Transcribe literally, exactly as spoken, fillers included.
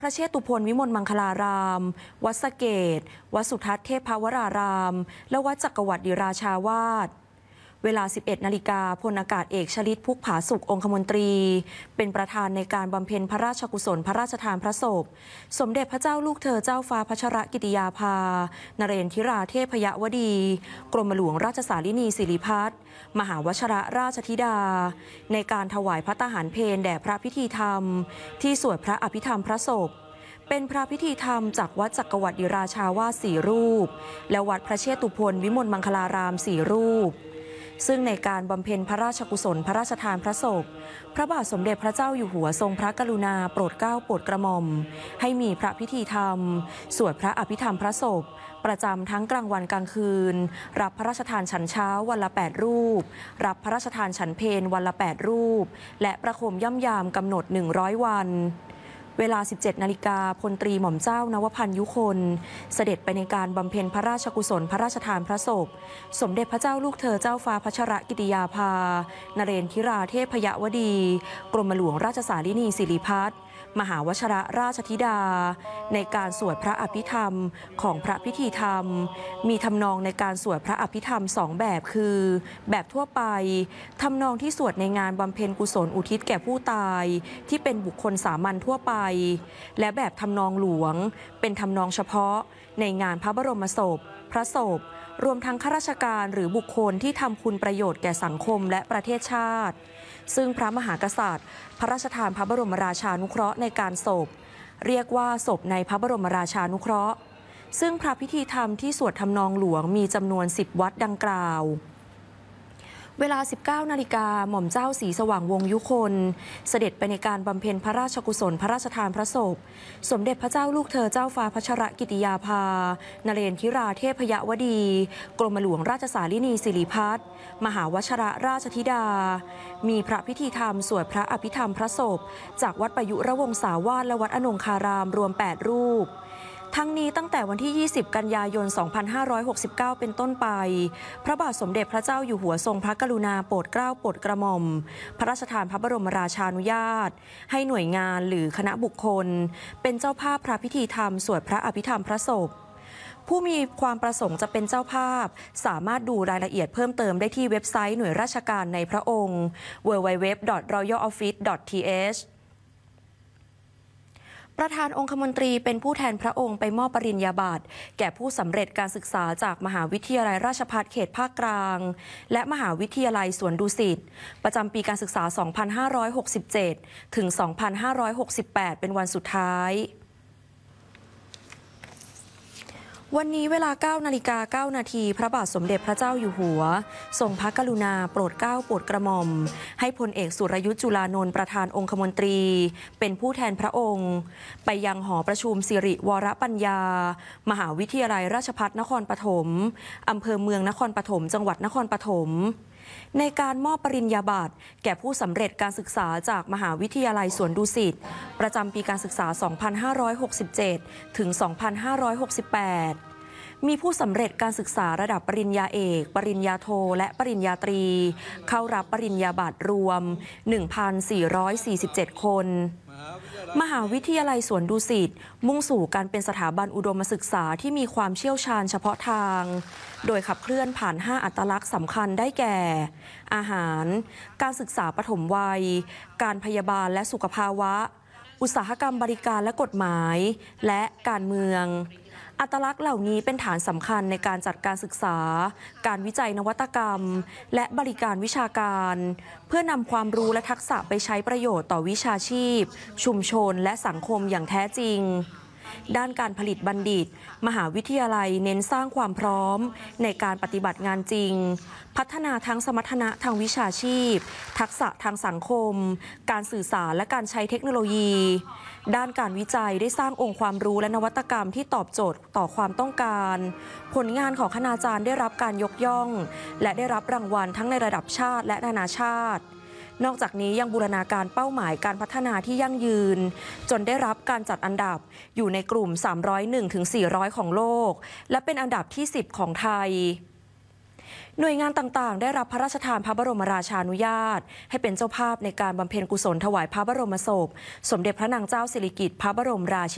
พระเชตุพนวิมลมังคลาราม วัดสะเกษ วัดสุทัศน์เทพวราราม และวัดจักรวรรดิราชาวาสเวลา สิบเอ็ด นาฬิกาพลอากาศเอกชลิตพุกผาสุของคมนตรีเป็นประธานในการบำเพ็ญพระราชกุศลพระราชทานพระศพสมเด็จพระเจ้าลูกเธอเจ้าฟ้าพัชรกิติยาภานเรนทิราเทพยวดี กรมหลวงราชสารินีสิริพัฒน์มหาวชรราชธิดาในการถวายพระตาหารเพลแด่พระพิธีธรรมที่สวดพระอภิธรรมพระศพเป็นพระพิธีธรรมจากวัดจักรวรรดิราชาวาสสี่รูปและวัดพระเชตุพนวิมลมังคลารามสี่รูปซึ่งในการบำเพ็ญพระราชกุศลพระราชทานพระศพพระบาทสมเด็จพระเจ้าอยู่หัวทรงพระกรุณาโปรดเกล้าโปรดกระหม่อมให้มีพระพิธีธรรมสวดพระอภิธรรมพระศพประจำทั้งกลางวันกลางคืนรับพระราชทานฉันเช้าวันละแปดรูปรับพระราชทานฉันเพลวันละแปดรูปและประโคมย่ำยามกำหนดหนึ่งร้อยวันเวลา สิบเจ็ด นาฬิกาพลตรีหม่อมเจ้านวพันธ์ยุคนเสด็จไปในการบำเพ็ญพระราชกุศลพระราชทานพระศพสมเด็จพระเจ้าลูกเธอเจ้าฟ้าพัชรกิติยาภานเรนทิราเทพยวดี กรมหลวงราชสารินีสิริพัฒน์มหาวชรราชธิดาในการสวดพระอภิธรรมของพระพิธีธรรมมีทำนองในการสวดพระอภิธรรมสองแบบคือแบบทั่วไปทำนองที่สวดในงานบำเพ็ญกุศลอุทิศแก่ผู้ตายที่เป็นบุคคลสามัญทั่วไปและแบบทำนองหลวงเป็นทำนองเฉพาะในงานพระบรมศพพระศพรวมทั้งข้าราชการหรือบุคคลที่ทำคุณประโยชน์แก่สังคมและประเทศชาติซึ่งพระมหากษัตริย์พระราชทานพระบรมราชานุเคราะห์ในการศพเรียกว่าศพในพระบรมราชานุเคราะห์ซึ่งพระพิธีธรรมที่สวดทำนองหลวงมีจำนวนสิบวัดดังกล่าวเวลา สิบเก้า นาฬิกาหม่อมเจ้าศรีสว่างวงศ์ยุคนเสด็จไปในการบำเพ็ญพระราชกุศลพระราชทานพระศพสมเด็จพระเจ้าลูกเธอเจ้าฟ้าพัชรกิติยาภานเรนทิราเทพยวดี กรมหลวงราชสารินีสิริพัฒน์มหาวชรราชธิดามีพระพิธีธรรมสวดพระอภิธรรมพระศพจากวัดประยุรวงศาวาสและวัดอนงคารามรวมแปดรูปทั้งนี้ตั้งแต่วันที่ ยี่สิบ กันยายน สองพันห้าร้อยหกสิบเก้า เป็นต้นไปพระบาทสมเด็จพระเจ้าอยู่หัวทรงพระกรุณาโปรดเกล้าโปรดกระหม่อมพระราชทานพระบรมราชานุญาตให้หน่วยงานหรือคณะบุคคลเป็นเจ้าภาพพระพิธีธรรมสวดพระอภิธรรมพระศพผู้มีความประสงค์จะเป็นเจ้าภาพสามารถดูรายละเอียดเพิ่มเติมได้ที่เว็บไซต์หน่วยราชการในพระองค์ ดับเบิลยู ดับเบิลยู ดับเบิลยู ดอท รอยัล ออฟฟิศ ดอท ที เอชประธานองคมนตรีเป็นผู้แทนพระองค์ไปมอบปริญญาบัตรแก่ผู้สำเร็จการศึกษาจากมหาวิทยาลัยราชภัฏเขตภาคกลางและมหาวิทยาลัยสวนดุสิตประจำปีการศึกษา สองพันห้าร้อยหกสิบเจ็ด ถึง สองพันห้าร้อยหกสิบแปด เป็นวันสุดท้ายวันนี้เวลา เก้า นาฬิกา เก้า นาทีพระบาทสมเด็จพระเจ้าอยู่หัวทรงพระกรุณาโปรดเกล้าโปรดกระหม่อมให้พลเอกสุรยุทธ์จุลานนท์ประธานองคมนตรีเป็นผู้แทนพระองค์ไปยังหอประชุมสิริวรปัญญามหาวิทยาลัยราชภัฏนครปฐมอำเภอเมืองนครปฐมจังหวัดนครปฐมในการมอบปริญญาบัตรแก่ผู้สำเร็จการศึกษาจากมหาวิทยาลัยสวนดุสิตประจำปีการศึกษา สองพันห้าร้อยหกสิบเจ็ด ถึง สองพันห้าร้อยหกสิบแปด มีผู้สำเร็จการศึกษาระดับปริญญาเอกปริญญาโทและปริญญาตรีเข้ารับปริญญาบัตรรวม หนึ่งพันสี่ร้อยสี่สิบเจ็ด คนมหาวิทยาลัยสวนดุสิตมุ่งสู่การเป็นสถาบันอุดมศึกษาที่มีความเชี่ยวชาญเฉพาะทางโดยขับเคลื่อนผ่านห้าอัตลักษณ์สำคัญได้แก่อาหารการศึกษาปฐมวัยการพยาบาลและสุขภาวะอุตสาหกรรมบริการและกฎหมายและการเมืองอัตลักษณ์เหล่านี้เป็นฐานสำคัญในการจัดการศึกษาการวิจัยนวัตกรรมและบริการวิชาการเพื่อนำความรู้และทักษะไปใช้ประโยชน์ต่อวิชาชีพชุมชนและสังคมอย่างแท้จริงด้านการผลิตบัณฑิตมหาวิทยาลัยเน้นสร้างความพร้อมในการปฏิบัติงานจริงพัฒนาทั้งสมรรถนะทางวิชาชีพทักษะทางสังคมการสื่อสารและการใช้เทคโนโลยีด้านการวิจัยได้สร้างองค์ความรู้และนวัตกรรมที่ตอบโจทย์ต่อความต้องการผลงานของคณาจารย์ได้รับการยกย่องและได้รับรางวัลทั้งในระดับชาติและนานาชาตินอกจากนี้ยังบูรณาการเป้าหมายการพัฒนาที่ยั่งยืนจนได้รับการจัดอันดับอยู่ในกลุ่มสามร้อยเอ็ดถึงสี่ร้อยของโลกและเป็นอันดับที่สิบของไทย หน่วยงานต่างๆได้รับพระราชทานพระบรมราชานุญาตให้เป็นเจ้าภาพในการบำเพ็ญกุศลถวายพระบรมศพสมเด็จพระนางเจ้าสิริกิติ์พระบรมราชิ